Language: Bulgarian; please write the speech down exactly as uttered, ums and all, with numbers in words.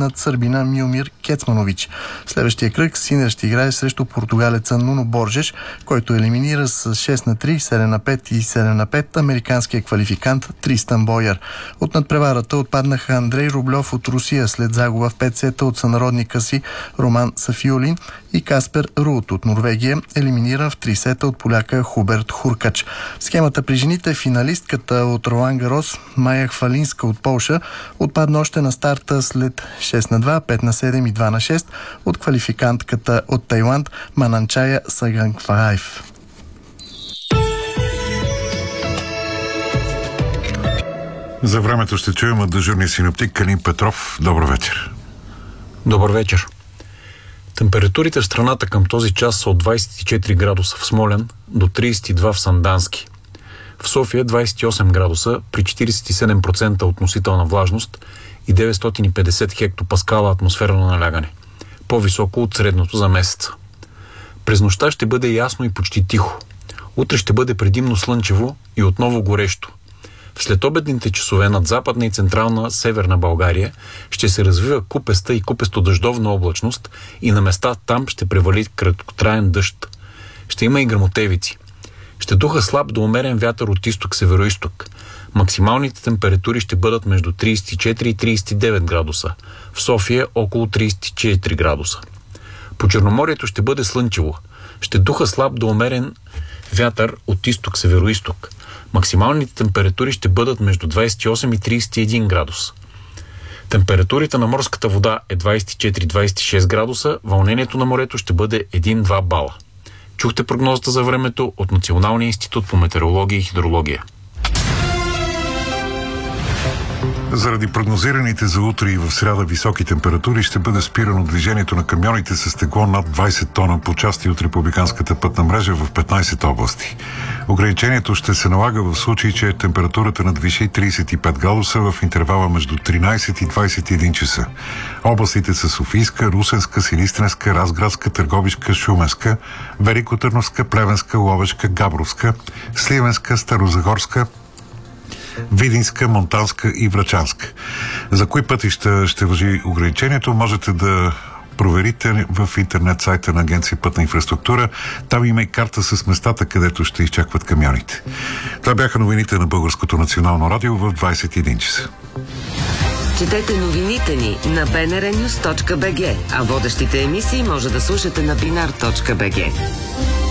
над сърбина Милмир Кецманович. В следващия кръг Синер ще играе срещу португалеца Нуно Боржеш, който елиминира с шест на три, седем на пет и седем на пет американския квалификант Тристан Бойер. От надпреварата отпаднаха Андрей Рублев от Русия след загуба в пет сета от сънародника си Роман Сафиулин и Каспер Руут от Норвегия, елиминиран в три сета от поляка Хуберт Хуркач. В схемата при жените финалистката от Ролан Гарос Майя Хвалинска от Полша отпадна още на старта след шест на два, пет на седем и два на шест от квалификантката от Тайланд Мананчая Сагангваев. За времето ще чуем от дежурния синоптик Калин Петров. Добър вечер. Добър вечер. Температурите в страната към този час са от двадесет и четири градуса в Смолян до тридесет и два в Сандански. В София двадесет и осем градуса при четиридесет и седем процента относителна влажност и деветстотин и петдесет хектопаскала атмосферно налягане. По-високо от средното за месеца. През нощта ще бъде ясно и почти тихо. Утре ще бъде предимно слънчево и отново горещо. В следобедните часове над западна и централна северна България ще се развива купеста и купесто-дъждовна облачност и на места там ще превали краткотраен дъжд. Ще има и гръмотевици. Ще духа слаб до умерен вятър от изток-североизток. Максималните температури ще бъдат между тридесет и четири и тридесет и девет градуса. В София около тридесет и четири градуса. По Черноморието ще бъде слънчево. Ще духа слаб до умерен вятър от изток-североизток. Максималните температури ще бъдат между двадесет и осем и тридесет и един градуса. Температурите на морската вода е двадесет и четири до двадесет и шест градуса, вълнението на морето ще бъде един до два бала. Чухте прогнозата за времето от Националния институт по метеорология и хидрология. Заради прогнозираните за утре и в сряда високи температури ще бъде спирано движението на камионите с тегло над двадесет тона по части от републиканската пътна мрежа в петнадесет области. Ограничението ще се налага в случай, че температурата надвиши тридесет и пет градуса в интервала между тринадесет и двадесет и един часа. Областите са Софийска, Русенска, Силистренска, Разградска, Търговишка, Шуменска, Великотърновска, Плевенска, Ловешка, Габровска, Сливенска, Старозагорска, Видинска, Монтанска и Врачанска. За кои пътища ще важи ограничението, можете да проверите в интернет сайта на Агенция Пътна инфраструктура. Там има и карта с местата, където ще изчакват камионите. Това бяха новините на Българското национално радио в двадесет и един часа. Четете новините ни на би ен ар нюз точка би джи, а водещите емисии може да слушате на бинар точка би джи.